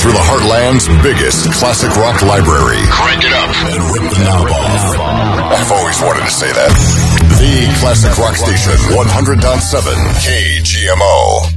through the Heartland's biggest classic rock library. Crank it up and rip the knob off. I've always wanted to say that. The Classic Rock Station, 100.7 KGMO.